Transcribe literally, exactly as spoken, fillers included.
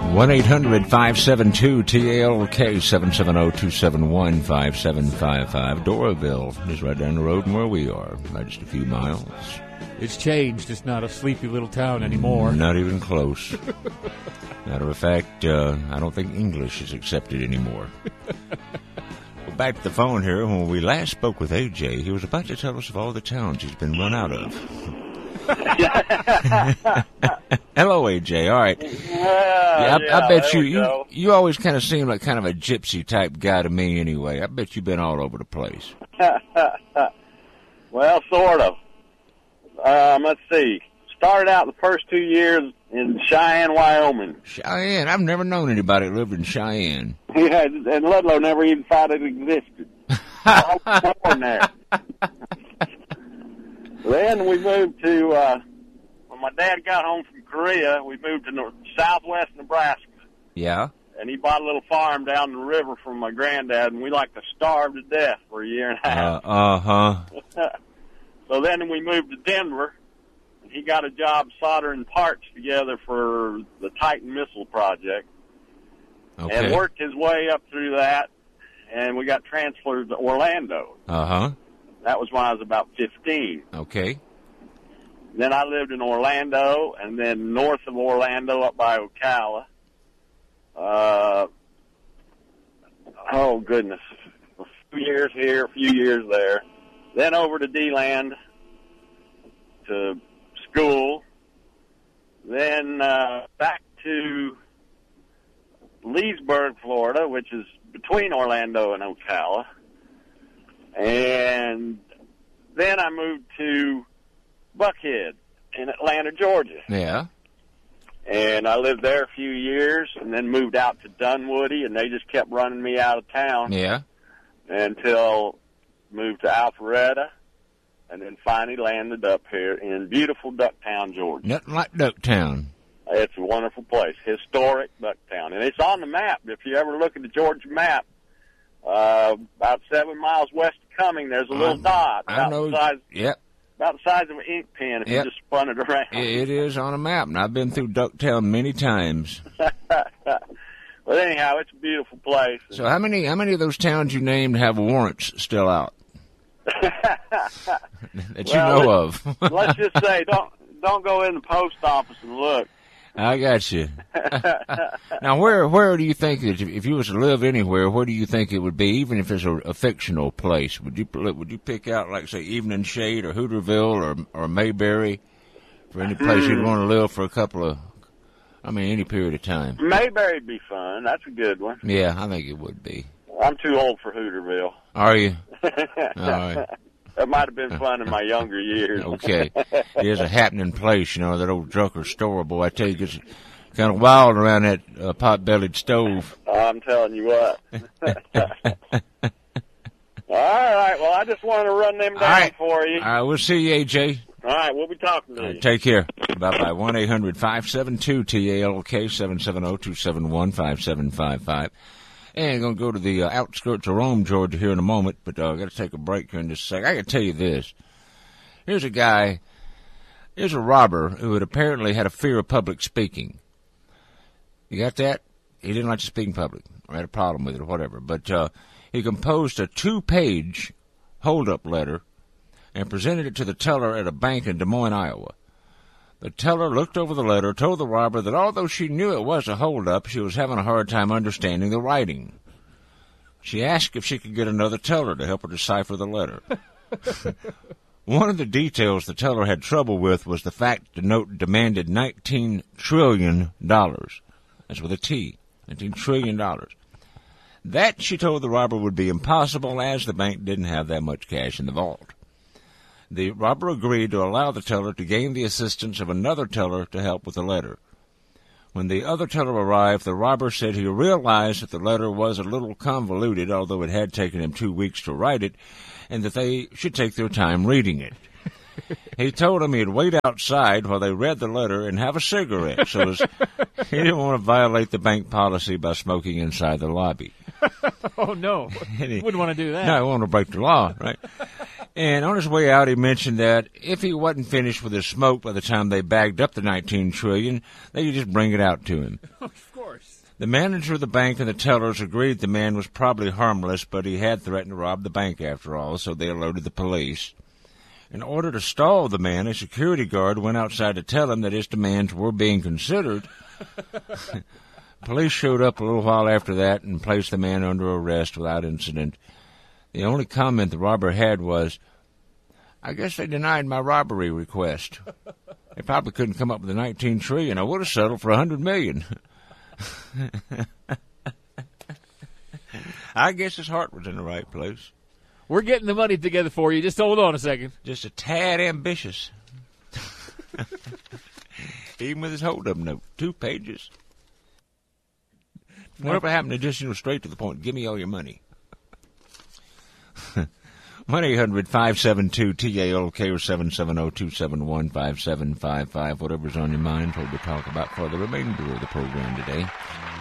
one eight hundred five seven two T A L K, seven seven zero two seven one five seven five five. Doraville is right down the road from where we are, by just a few miles. It's changed. It's not a sleepy little town anymore. Not even close. Matter of fact, uh, I don't think English is accepted anymore. Well, back to the phone here. When we last spoke with A J, he was about to tell us of all the towns he's been run out of. Hello, A J. All right. Uh, yeah, I, yeah, I bet you, you go. you always kind of seem like kind of a gypsy type guy to me anyway. I bet you've been all over the place. Well, sort of. Um, let's see. Started out the first two years in Cheyenne, Wyoming. Cheyenne. I've never known anybody that lived in Cheyenne. Yeah, and Ludlow never even thought it existed. I was born there. Then we moved to, uh, when my dad got home from Korea, we moved to north, southwest Nebraska. Yeah. And he bought a little farm down the river from my granddad, and we like to starve to death for a year and a half. Uh, uh-huh. So then we moved to Denver, and he got a job soldering parts together for the Titan missile project. Okay. And worked his way up through that, and we got transferred to Orlando. Uh-huh. That was when I was about fifteen. Okay. Then I lived in Orlando, and then north of Orlando up by Ocala. Uh, oh, goodness. A few years here, a few years there. Then over to D-Land to school. Then uh, back to Leesburg, Florida, which is between Orlando and Ocala. And then I moved to Buckhead in Atlanta, Georgia. Yeah. And I lived there a few years and then moved out to Dunwoody, and they just kept running me out of town. Yeah. Until moved to Alpharetta, and then finally landed up here in beautiful Ducktown, Georgia. Nothing like Ducktown. It's a wonderful place, historic Ducktown. And it's on the map. If you ever look at the Georgia map, uh, about seven miles west of Cumming, there's a little I, dot I about know. the size, Yep. about the size of an ink pen if Yep. you just spun it around. It is on a map, and I've been through Ducktown many times. Well, anyhow, it's a beautiful place. So how many how many of those towns you named have warrants still out that you Well, know of? Let's just say, don't don't go in the post office and look. I got you. Now, where where do you think that if you was to live anywhere, where do you think it would be? Even if it's a, a fictional place, would you would you pick out like say Evening Shade or Hooterville or or Mayberry for any place you'd want to live for a couple of, I mean, any period of time? Mayberry'd be fun. That's a good one. Yeah, I think it would be. I'm too old for Hooterville. Are you? All right. That might have been fun in my younger years. Okay. It is a happening place, you know, that old Drucker store, boy. I tell you, it's kind of wild around that uh, pot-bellied stove. I'm telling you what. All right. Well, I just wanted to run them down right. for you. All right, we'll see you, A J. All right, we'll be talking to All you. right, take care. Bye-bye. one eight hundred five seven two T A L K, seven seven zero two seven one five seven five five. And going to go to the uh, outskirts of Rome, Georgia here in a moment, but uh, I've got to take a break here in just a second. I got to tell you this. Here's a guy, here's a robber who had apparently had a fear of public speaking. You got that? He didn't like to speak in public, or had a problem with it or whatever. But uh, he composed a two-page hold-up letter and presented it to the teller at a bank in Des Moines, Iowa. The teller looked over the letter, told the robber that although she knew it was a hold-up, she was having a hard time understanding the writing. She asked if she could get another teller to help her decipher the letter. One of the details the teller had trouble with was the fact the note demanded nineteen trillion dollars. That's with a T, nineteen trillion dollars. That, she told the robber, would be impossible as the bank didn't have that much cash in the vault. The robber agreed to allow the teller to gain the assistance of another teller to help with the letter. When the other teller arrived, the robber said he realized that the letter was a little convoluted, although it had taken him two weeks to write it, and that they should take their time reading it. He told them he'd wait outside while they read the letter and have a cigarette, so as he didn't want to violate the bank policy by smoking inside the lobby. Oh, no. He, Wouldn't want to do that. No, he wanted to break the law, right? And on his way out, he mentioned that if he wasn't finished with his smoke by the time they bagged up the nineteen trillion dollars, they could just bring it out to him. Of course. The manager of the bank and the tellers agreed the man was probably harmless, but he had threatened to rob the bank after all, so they alerted the police. In order to stall the man, a security guard went outside to tell him that his demands were being considered. Police showed up a little while after that and placed the man under arrest without incident. The only comment the robber had was, "I guess they denied my robbery request. They probably couldn't come up with the nineteen trillion. I would have settled for a hundred million." I guess his heart was in the right place. We're getting the money together for you. Just hold on a second. Just a tad ambitious. Even with his hold-up note. Two pages. Whatever happened to just, you know, straight to the point? Give me all your money. one eight hundred five seven two T A L K or seven seven zero two seven one five seven five five. Whatever's on your mind, told to talk about for the remainder of the program today.